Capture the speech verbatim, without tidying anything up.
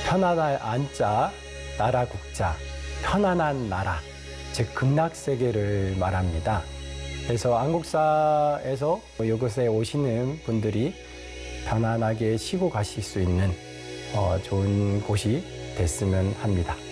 편안할 안자, 나라 국자, 편안한 나라, 즉 극락세계를 말합니다. 그래서 안국사에서 이곳에 오시는 분들이 편안하게 쉬고 가실 수 있는 어, 좋은 곳이 됐으면 합니다.